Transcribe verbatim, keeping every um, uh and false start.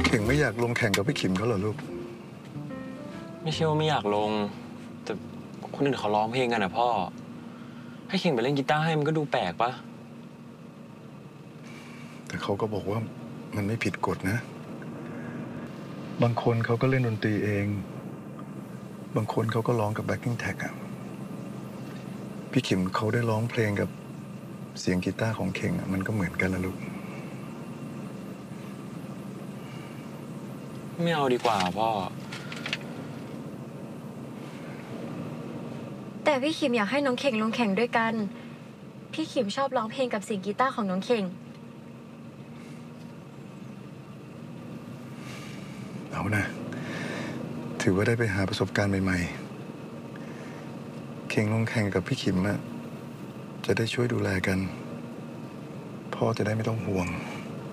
เข่งไม่อยากลงแข่งกับพี่ขิมเขาเหรอลูกไม่ใช่ว่าไม่อยากลงแต่คนอื่นเขาร้องเพลงกันนะพ่อให้เข่งไปเล่นกีตาร์ให้มันก็ดูแปลกปะแต่เขาก็บอกว่ามันไม่ผิดกฎนะบางคนเขาก็เล่นดนตรีเองบางคนเขาก็ร้องกับแบ็คกิ้งแท็กอะพี่ขิมเขาได้ร้องเพลงกับเสียงกีตาร์ของเข่งอะมันก็เหมือนกันนะลูกไม่เอาดีกว่าพ่อแต่พี่ขิมอยากให้น้องเข่งลงแข่งด้วยกันพี่ขิมชอบร้องเพลงกับเสียงกีตาร์ของน้องเข่งเอานะถือว่าได้ไปหาประสบการณ์ใหม่ๆเข่งลงแข่งกับพี่ขิมอะจะได้ช่วยดูแลกันพ่อจะได้ไม่ต้องห่วง